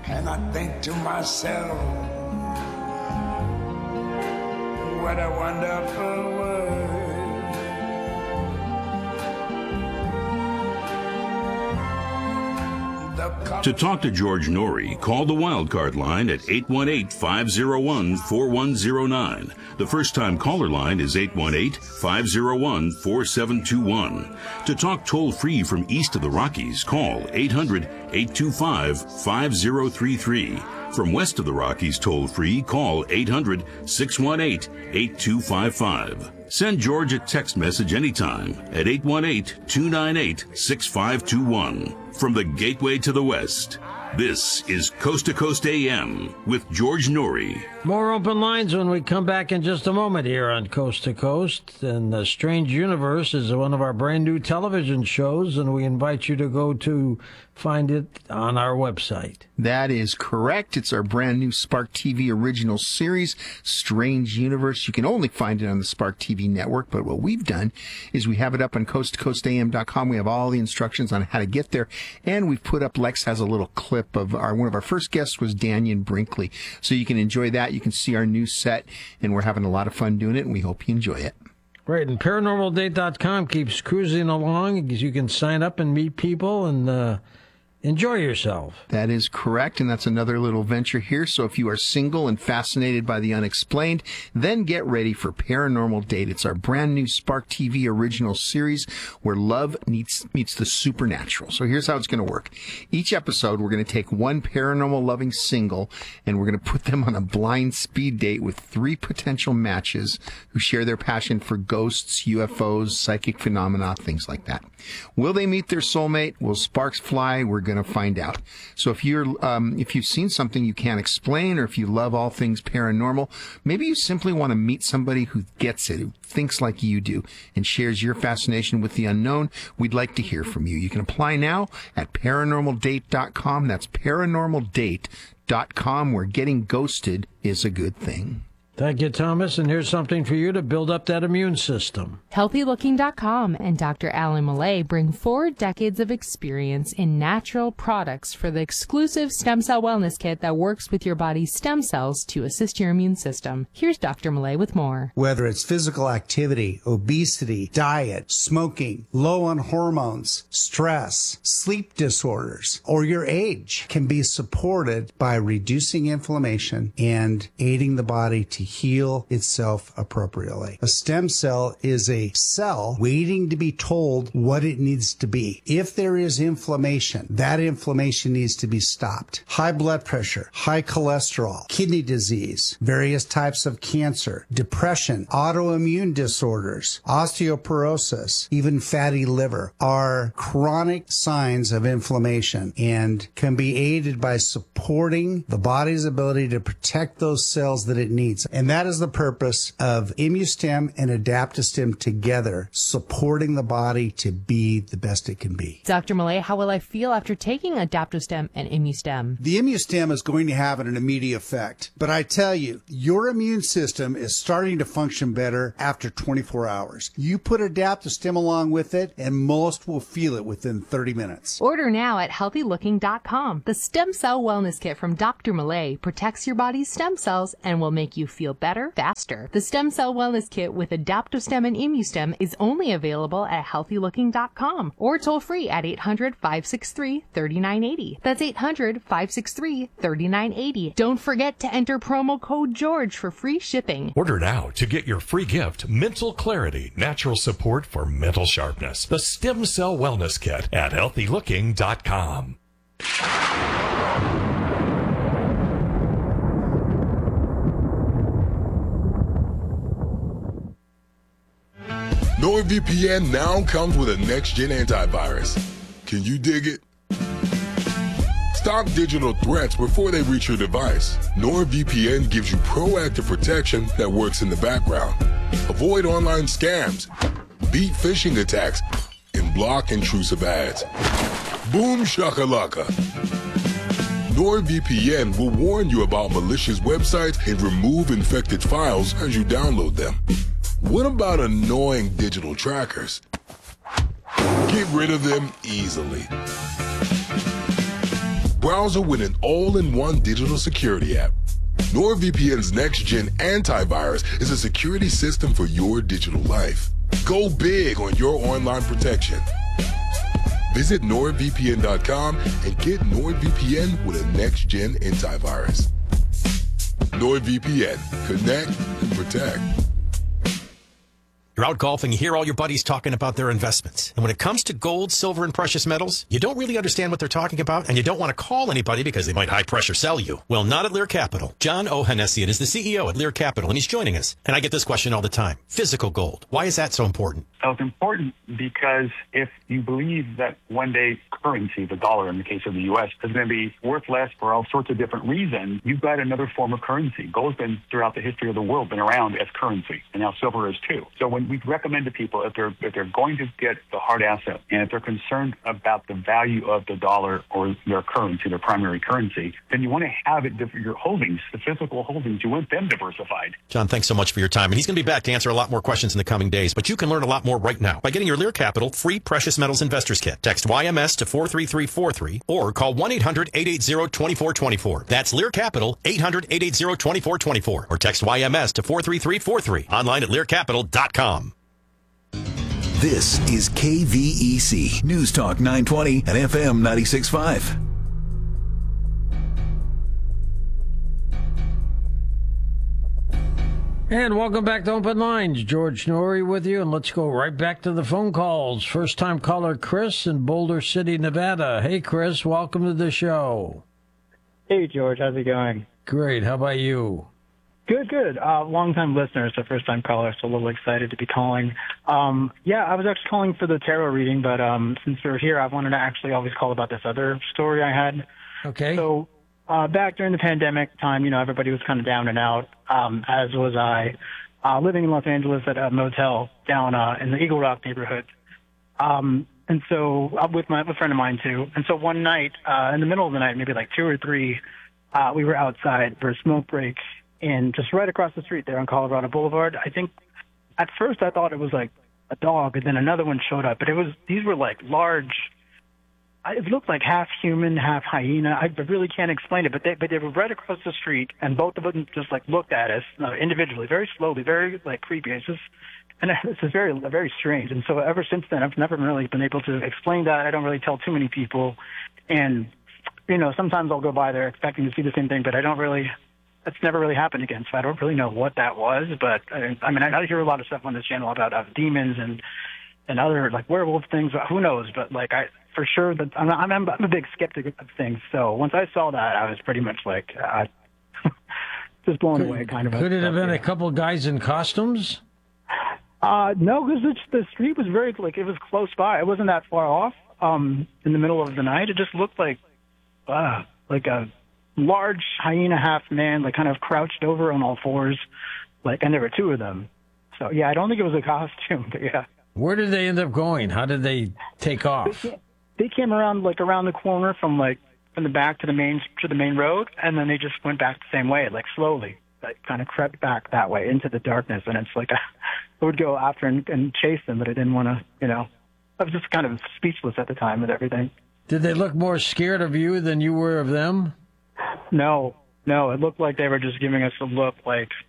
And I think to myself, what a wonderful world. To talk to George Norrie, call the Wildcard line at 818-501-4109. The first-time caller line is 818-501-4721. To talk toll-free from east of the Rockies, call 800-825-5033. From west of the Rockies toll-free, call 800-618-8255. Send George a text message anytime at 818-298-6521. From the Gateway to the West, this is Coast to Coast AM with George Norrie. More open lines when we come back in just a moment here on Coast to Coast. And The Strange Universe is one of our brand new television shows, and we invite you to go to find it on our website. That is correct. It's our brand new Spark TV original series, Strange Universe. You can only find it on the Spark TV network, but what we've done is we have it up on coasttocoastam.com. We have all the instructions on how to get there, and we've put up, Lex has a little clip of one of our first guests was Dannion Brinkley. So you can enjoy that. You can see our new set, and we're having a lot of fun doing it, and we hope you enjoy it. Right, and ParanormalDate.com keeps cruising along. You can sign up and meet people and enjoy yourself. That is correct, and that's another little venture here. So if you are single and fascinated by the unexplained, then get ready for Paranormal Date. It's our brand new Spark TV original series where love meets the supernatural. So here's how it's going to work. Each episode, we're going to take one paranormal-loving single, and we're going to put them on a blind speed date with 3 potential matches who share their passion for ghosts, UFOs, psychic phenomena, things like that. Will they meet their soulmate? Will sparks fly? We're going to find out. So if you've seen something you can't explain, or if you love all things paranormal, maybe you simply want to meet somebody who gets it, who thinks like you do, and shares your fascination with the unknown, we'd like to hear from you. You can apply now at paranormaldate.com. That's paranormaldate.com, where getting ghosted is a good thing. Thank you, Thomas. And here's something for you to build up that immune system. HealthyLooking.com and Dr. Alan Millay bring 4 decades of experience in natural products for the exclusive Stem Cell Wellness Kit that works with your body's stem cells to assist your immune system. Here's Dr. Millay with more. Whether it's physical activity, obesity, diet, smoking, low on hormones, stress, sleep disorders, or your age can be supported by reducing inflammation and aiding the body to heal itself appropriately. A stem cell is a cell waiting to be told what it needs to be. If there is inflammation, that inflammation needs to be stopped. High blood pressure, high cholesterol, kidney disease, various types of cancer, depression, autoimmune disorders, osteoporosis, even fatty liver are chronic signs of inflammation and can be aided by supporting the body's ability to protect those cells that it needs. And that is the purpose of ImmuStem and AdaptoStem together, supporting the body to be the best it can be. Dr. Millay, how will I feel after taking AdaptoStem and ImmuStem? The ImmuStem is going to have an immediate effect. But I tell you, your immune system is starting to function better after 24 hours. You put AdaptoStem along with it, and most will feel it within 30 minutes. Order now at HealthyLooking.com. The Stem Cell Wellness Kit from Dr. Millay protects your body's stem cells and will make you feel better, faster. The Stem Cell Wellness Kit with AdaptoStem and ImmuStem is only available at HealthyLooking.com or toll free at 800-563-3980. That's 800-563-3980. Don't forget to enter promo code GEORGE for free shipping. Order now to get your free gift, Mental Clarity, Natural Support for Mental Sharpness. The Stem Cell Wellness Kit at HealthyLooking.com. NordVPN now comes with a next-gen antivirus. Can you dig it? Stop digital threats before they reach your device. NordVPN gives you proactive protection that works in the background. Avoid online scams, beat phishing attacks, and block intrusive ads. Boom shakalaka. NordVPN will warn you about malicious websites and remove infected files as you download them. What about annoying digital trackers? Get rid of them easily. browser with an all-in-one digital security app. NordVPN's next-gen antivirus is a security system for your digital life. Go big on your online protection. Visit NordVPN.com and get NordVPN with a next-gen antivirus. NordVPN. Connect, protect. You're out golfing, you hear all your buddies talking about their investments. And when it comes to gold, silver, and precious metals, you don't really understand what they're talking about, and you don't want to call anybody because they might high-pressure sell you. Well, not at Lear Capital. John Ohanessian is the CEO at Lear Capital, and he's joining us. And I get this question all the time. Physical gold. Why is that so important? So it's important because if you believe that one day currency, the dollar in the case of the U.S., is going to be worth less for all sorts of different reasons, you've got another form of currency. Gold's been, throughout the history of the world, been around as currency, and now silver is too. So when we recommend to people, if they're going to get the hard asset, and if they're concerned about the value of the dollar or their currency, their primary currency, then you want to have it, your holdings, the physical holdings, you want them diversified. John, thanks so much for your time. And he's going to be back to answer a lot more questions in the coming days. But you can learn a lot more right now by getting your Lear Capital free Precious Metals Investors Kit. Text YMS to 43343 or call 1-800-880-2424. That's Lear Capital, 800-880-2424. Or text YMS to 43343. Online at learcapital.com. This is KVEC News Talk 920 and FM 96.5. And welcome back to Open Lines. George Noory with you, and let's go right back to the phone calls. First-time caller Chris in Boulder City, Nevada. Hey, Chris, welcome to the show. Hey, George, how's it going? Great. How about you? Good. Long-time listener, so first-time caller, so a little excited to be calling. Yeah, I was actually calling for the tarot reading, but since we're here, I wanted to actually always call about this other story I had. Okay. So back during the pandemic time, everybody was kind of down and out, as was I, living in Los Angeles at a motel down in the Eagle Rock neighborhood. And so with a friend of mine, too. And so one night, in the middle of the night, maybe like 2 or 3, we were outside for a smoke break. And just right across the street there on Colorado Boulevard, I think at first I thought it was like a dog, and then another one showed up. But these were like large, it looked like half human, half hyena. I really can't explain it, but they were right across the street, and both of them just like looked at us individually, very slowly, very like creepy. It's very strange. And so ever since then, I've never really been able to explain that. I don't really tell too many people, and sometimes I'll go by there expecting to see the same thing, but that's never really happened again, so I don't really know what that was. But I hear a lot of stuff on this channel about demons and other like werewolf things. Who knows? But like for sure that I'm a big skeptic of things. So once I saw that, I was pretty much like just blown away. Kind of. Could it have been a couple guys in costumes? No, because the street was very it was close by. It wasn't that far off. In the middle of the night, it just looked like a large hyena half man, like kind of crouched over on all fours, and there were 2 of them. So yeah, I don't think it was a costume, but yeah. Where did they end up going? How did they take off? They came around around the corner from the back to the main road, and then they just went back the same way, slowly, kind of crept back that way into the darkness. And it's I would go after and chase them, but I didn't want to, I was just kind of speechless at the time with everything. Did they look more scared of you than you were of them? No, it looked like they were just giving us a look like